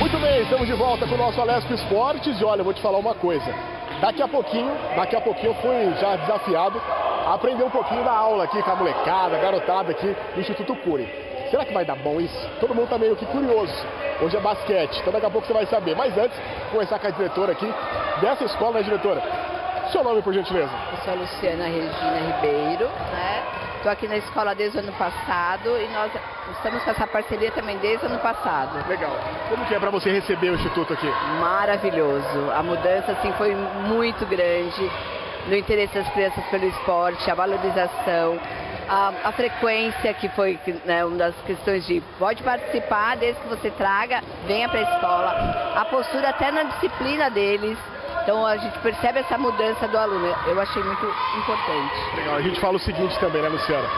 Muito bem, estamos de volta com o nosso Alesp Esportes e olha, eu vou te falar uma coisa. Daqui a pouquinho eu fui já desafiado a aprender um pouquinho da aula aqui com a molecada, a garotada aqui do Instituto Cury. Será que vai dar bom isso? Todo mundo tá meio que curioso. Hoje é basquete, então daqui a pouco você vai saber. Mas antes, vou conversar com a diretora aqui dessa escola, né, diretora? Seu nome, por gentileza? Eu sou a Luciana Regina Ribeiro, né? Estou aqui na escola desde o ano passado e nós estamos com essa parceria também desde o ano passado. Legal. Como que é para você receber o Instituto aqui? Maravilhoso. A mudança assim, foi muito grande no interesse das crianças pelo esporte, a valorização, a frequência que foi, né, uma das questões de pode participar desde que você traga, venha para a escola, a postura até na disciplina deles. Então a gente percebe essa mudança do aluno, eu achei muito importante. Legal, a gente fala o seguinte também, né, Luciana?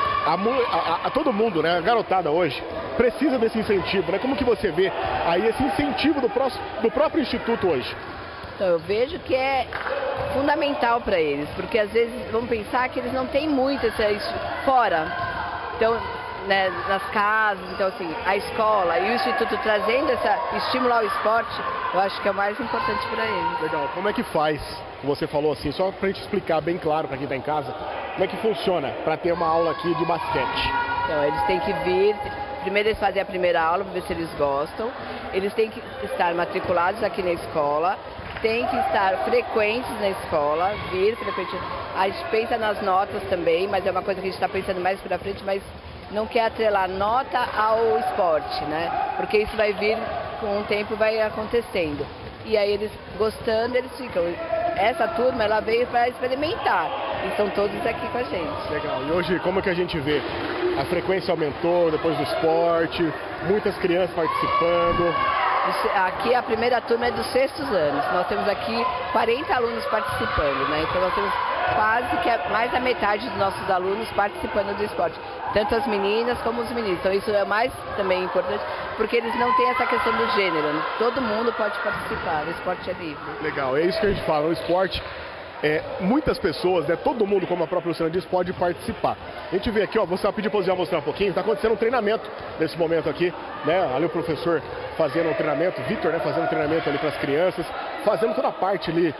Todo mundo, né, a garotada hoje, precisa desse incentivo, né? Como que você vê aí esse incentivo do próprio Instituto hoje? Então eu vejo que é fundamental para eles, porque às vezes vão pensar que eles não têm muito isso fora. Então, né, nas casas, então assim, a escola e o Instituto trazendo esse estímulo ao esporte, eu acho que é o mais importante para eles. Legal, como é que faz? Você falou assim, só para a gente explicar bem claro para quem está em casa, como é que funciona para ter uma aula aqui de basquete? Então, eles têm que vir, primeiro eles fazem a primeira aula para ver se eles gostam, eles têm que estar matriculados aqui na escola, tem que estar frequentes na escola, vir frequente. A gente pensa nas notas também, mas é uma coisa que a gente está pensando mais para frente, mas não quer atrelar nota ao esporte, né? Porque isso vai vir com o tempo, vai acontecendo. E aí eles gostando, eles ficam. Essa turma, ela veio para experimentar. E estão todos aqui com a gente. Legal. E hoje, como que a gente vê? A frequência aumentou depois do esporte, muitas crianças participando. Aqui a primeira turma é dos 6º anos. Nós temos aqui 40 alunos participando, né? Então nós temos quase que mais da metade dos nossos alunos participando do esporte. Tanto as meninas como os meninos. Então isso é mais também importante, porque eles não têm essa questão do gênero, né? Todo mundo pode participar, o esporte é livre. Legal, é isso que a gente fala, o esporte, muitas pessoas, né, todo mundo, como a própria Luciana disse, pode participar. A gente vê aqui, ó, você vai pedir para você mostrar um pouquinho, está acontecendo um treinamento nesse momento aqui, né? Ali o professor fazendo um treinamento, Vitor, né, fazendo um treinamento ali para as crianças, fazendo toda a parte ali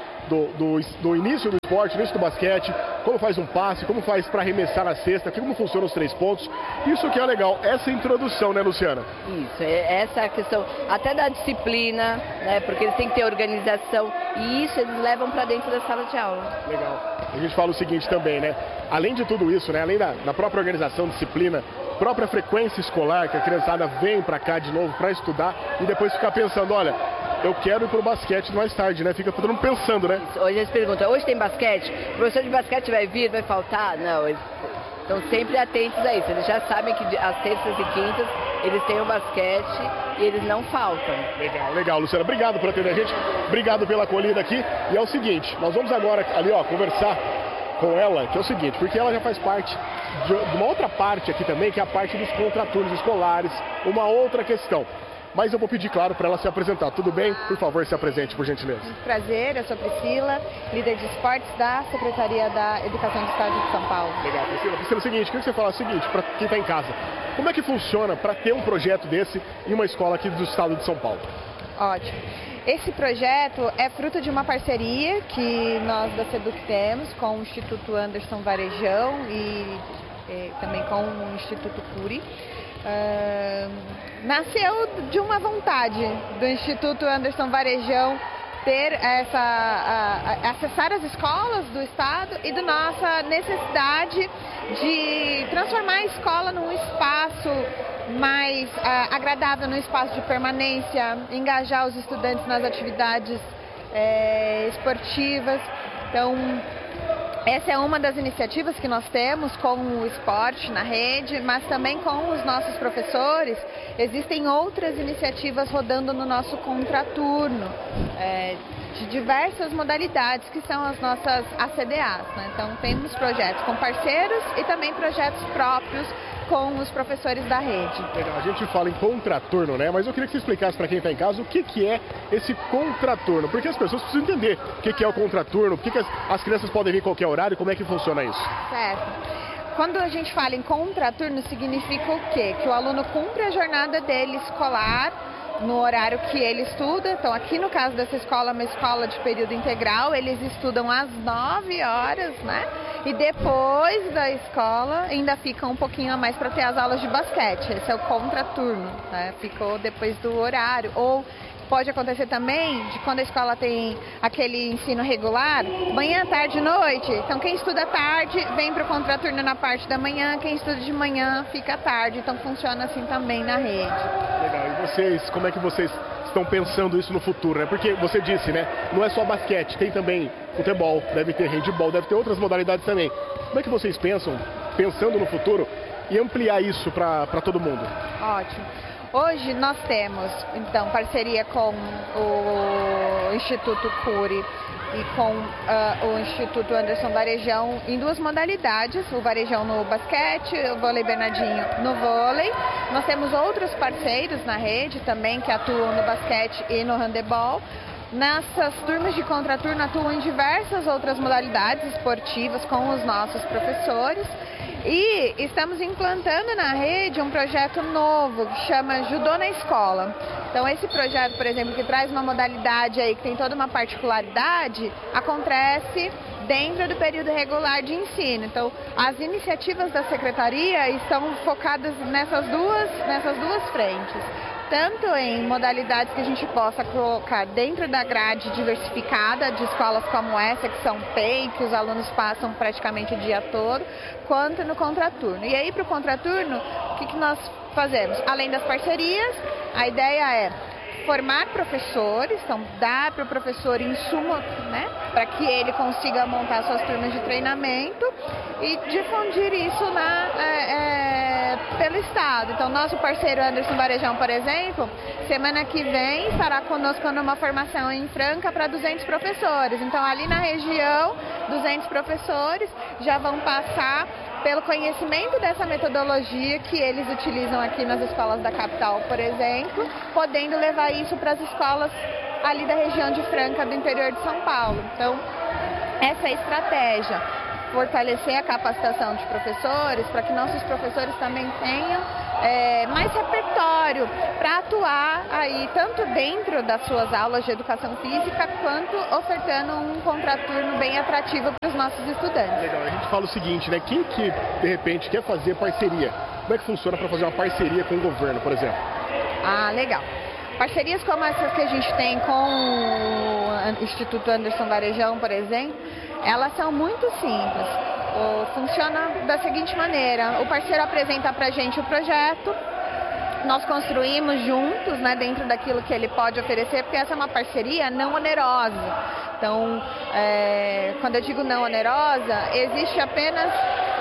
do início do esporte, início do basquete, como faz um passe, como faz para arremessar na cesta, como funcionam os 3 pontos. Isso que é legal, essa introdução, né, Luciana? Isso, essa questão até da disciplina, né, porque eles têm que ter organização e isso eles levam para dentro da sala de aula. Legal. A gente fala o seguinte também, né? Além de tudo isso, né, além da própria organização, disciplina, própria frequência escolar, que a criançada vem para cá de novo para estudar e depois ficar pensando, olha, eu quero ir pro basquete mais tarde, né? Fica todo mundo pensando, né? Hoje eles perguntam, hoje tem basquete? O professor de basquete vai vir, vai faltar? Não, eles estão sempre atentos a isso. Eles já sabem que às terças e quintas eles têm o basquete e eles não faltam. Legal, legal, Luciana. Obrigado por atender a gente. Obrigado pela acolhida aqui. E é o seguinte, nós vamos agora ali, ó, conversar com ela, que é o seguinte, porque ela já faz parte de uma outra parte aqui também, que é a parte dos contraturnos escolares, uma outra questão. Mas eu vou pedir, claro, para ela se apresentar. Tudo bem? Por favor, se apresente, por gentileza. Muito prazer, eu sou Priscila, líder de esportes da Secretaria da Educação do Estado de São Paulo. Legal, Priscila. Priscila, é o seguinte, queria que você falasse o seguinte, para quem está em casa. Como é que funciona para ter um projeto desse em uma escola aqui do Estado de São Paulo? Ótimo. Esse projeto é fruto de uma parceria que nós da SEDUC temos com o Instituto Anderson Varejão e também com o Instituto Cury. Nasceu de uma vontade do Instituto Anderson Varejão ter acessar as escolas do estado e da nossa necessidade de transformar a escola num espaço mais agradável, num espaço de permanência, engajar os estudantes nas atividades esportivas. Então, essa é uma das iniciativas que nós temos com o esporte na rede, mas também com os nossos professores. Existem outras iniciativas rodando no nosso contraturno, de diversas modalidades, que são as nossas ACDAs, né? Então, temos projetos com parceiros e também projetos próprios com os professores da rede. Legal, a gente fala em contraturno, né? Mas eu queria que você explicasse para quem está em casa o que é esse contraturno, porque as pessoas precisam entender o que é o contraturno, por que as crianças podem vir em qualquer horário, como é que funciona isso? Certo. Quando a gente fala em contraturno, significa o quê? Que o aluno cumpre a jornada dele escolar no horário que ele estuda. Então, aqui no caso dessa escola, é uma escola de período integral, eles estudam às 9 horas, né? E depois da escola ainda ficam um pouquinho a mais para ter as aulas de basquete. Esse é o contraturno, né? Ficou depois do horário. Ou pode acontecer também de quando a escola tem aquele ensino regular, manhã, tarde e noite. Então quem estuda tarde vem para o contraturno na parte da manhã, quem estuda de manhã fica tarde. Então funciona assim também na rede. Legal. E vocês, como é que vocês estão pensando isso no futuro, né? Porque você disse, né? Não é só basquete, tem também futebol, deve ter handebol, deve ter outras modalidades também. Como é que vocês pensando no futuro, e ampliar isso para todo mundo? Ótimo. Hoje nós temos, então, parceria com o Instituto Cury e com o Instituto Anderson Varejão em duas modalidades, o Varejão no basquete, o Vôlei Bernardinho no vôlei. Nós temos outros parceiros na rede também que atuam no basquete e no handebol. Nessas turmas de contraturno atuam em diversas outras modalidades esportivas com os nossos professores. E estamos implantando na rede um projeto novo que chama Judô na Escola. Então esse projeto, por exemplo, que traz uma modalidade aí que tem toda uma particularidade, acontece dentro do período regular de ensino. Então as iniciativas da Secretaria estão focadas nessas duas frentes. Tanto em modalidades que a gente possa colocar dentro da grade diversificada de escolas como essa, que são PEI, que os alunos passam praticamente o dia todo, quanto no contraturno. E aí, para o contraturno, o que nós fazemos? Além das parcerias, a ideia é formar professores, então dar para o professor insumo, né, para que ele consiga montar suas turmas de treinamento e difundir isso pelo Estado. Então, nosso parceiro Anderson Varejão, por exemplo, semana que vem estará conosco numa formação em Franca para 200 professores. Então, ali na região, 200 professores já vão passar pelo conhecimento dessa metodologia que eles utilizam aqui nas escolas da capital, por exemplo, podendo levar isso para as escolas ali da região de Franca, do interior de São Paulo. Então, essa é a estratégia, fortalecer a capacitação de professores para que nossos professores também tenham mais repertório para atuar aí tanto dentro das suas aulas de educação física quanto ofertando um contraturno bem atrativo para os nossos estudantes. Legal, a gente fala o seguinte, né? Quem que de repente quer fazer parceria? Como é que funciona para fazer uma parceria com o governo, por exemplo? Ah, legal. Parcerias como essas que a gente tem com o Instituto Anderson Varejão, por exemplo, elas são muito simples. Funciona da seguinte maneira: o parceiro apresenta para a gente o projeto, nós construímos juntos, né, dentro daquilo que ele pode oferecer, porque essa é uma parceria não onerosa. Então, quando eu digo não onerosa, existe apenas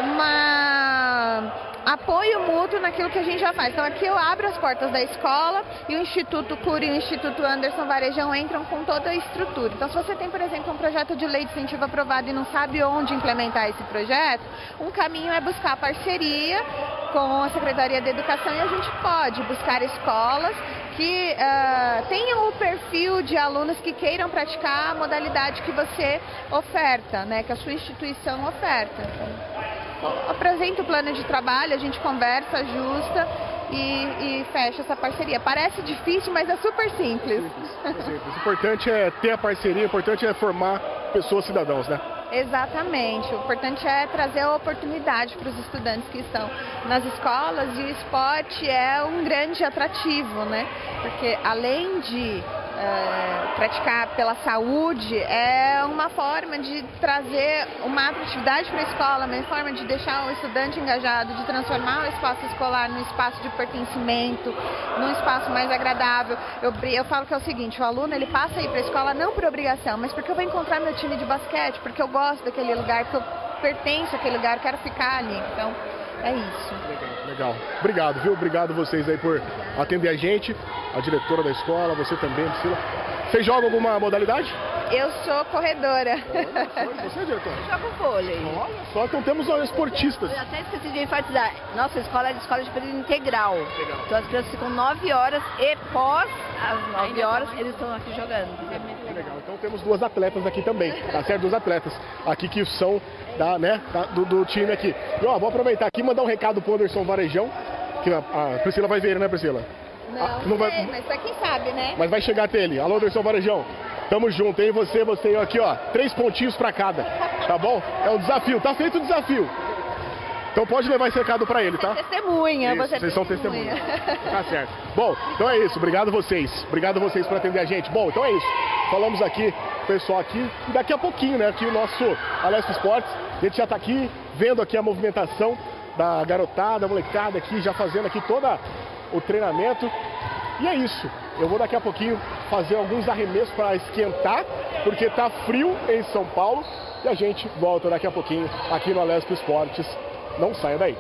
apoio mútuo naquilo que a gente já faz. Então aqui eu abro as portas da escola e o Instituto Cury e o Instituto Anderson Varejão entram com toda a estrutura. Então se você tem, por exemplo, um projeto de lei de incentivo aprovado e não sabe onde implementar esse projeto, um caminho é buscar parceria com a Secretaria de Educação e a gente pode buscar escolas que tenham o perfil de alunos que queiram praticar a modalidade que você oferta, né, que a sua instituição oferta. Então, apresenta o plano de trabalho, a gente conversa, ajusta e fecha essa parceria. Parece difícil, mas é super simples. O importante é ter a parceria, o importante é formar pessoas cidadãos, né? Exatamente. O importante é trazer a oportunidade para os estudantes que estão nas escolas, e o esporte é um grande atrativo, né? Porque além de praticar pela saúde, é uma forma de trazer uma atratividade para a escola, uma forma de deixar o estudante engajado, de transformar o espaço escolar num espaço de pertencimento, num espaço mais agradável. Eu falo que é o seguinte: o aluno ele passa a ir para a escola não por obrigação, mas porque eu vou encontrar meu time de basquete, porque eu gosto daquele lugar, porque eu pertenço àquele lugar, quero ficar ali. Então, é isso. Legal. Obrigado, viu? Obrigado vocês aí por atender a gente, a diretora da escola, você também, Priscila. Vocês jogam alguma modalidade? Eu sou corredora. Você, diretora? Eu jogo vôlei. Olha só, então temos esportistas. Eu até esqueci de enfatizar. Nossa escola é de escola de período integral. Legal. Então as crianças ficam 9 horas e pós as 9 horas eles estão aqui jogando. É muito legal. Então temos duas atletas aqui também, tá certo? Duas atletas aqui que são do time aqui. E ó, vou aproveitar aqui e mandar um recado pro Anderson Varejão, que a Priscila vai ver, né, Priscila? Não vai... sei, mas pra quem sabe, né? Mas vai chegar até ele. Alô, Anderson Varejão. Tamo junto, hein? Você e eu aqui, ó. 3 pontinhos pra cada, tá bom? É um desafio, tá feito o desafio. Então pode levar esse recado pra ele, tá? Testemunha, isso, vocês são testemunha. Tá certo. Bom, então é isso. Obrigado vocês. Obrigado vocês por atender a gente. Bom, então é isso. Falamos aqui, pessoal aqui. E daqui a pouquinho, né? Aqui o nosso Alesp Esportes. A gente já tá aqui, vendo aqui a movimentação da garotada, molecada aqui, já fazendo aqui todo o treinamento. E é isso. Eu vou daqui a pouquinho fazer alguns arremessos para esquentar, porque tá frio em São Paulo. E a gente volta daqui a pouquinho aqui no Alesp Esportes. Não saia daí.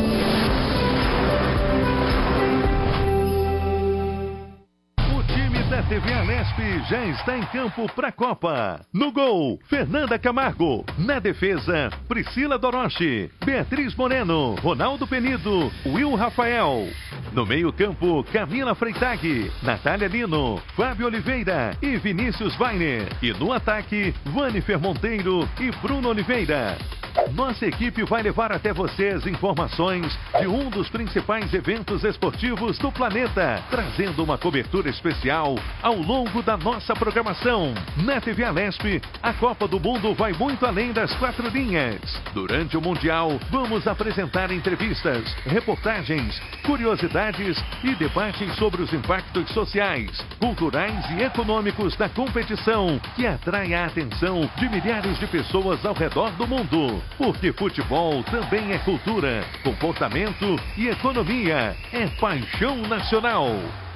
Da TV Alesp já está em campo para a Copa. No gol, Fernanda Camargo. Na defesa, Priscila Doroche, Beatriz Moreno, Ronaldo Penido, Will Rafael. No meio-campo, Camila Freitag, Natália Lino, Fábio Oliveira e Vinícius Weiner. E no ataque, Vanifer Monteiro e Bruno Oliveira. Nossa equipe vai levar até vocês informações de um dos principais eventos esportivos do planeta, trazendo uma cobertura especial ao longo da nossa programação. Na TV Alesp, a Copa do Mundo vai muito além das 4 linhas. Durante o Mundial, vamos apresentar entrevistas, reportagens, curiosidades e debates sobre os impactos sociais, culturais e econômicos da competição, que atrai a atenção de milhares de pessoas ao redor do mundo. Porque futebol também é cultura, comportamento e economia. É paixão nacional.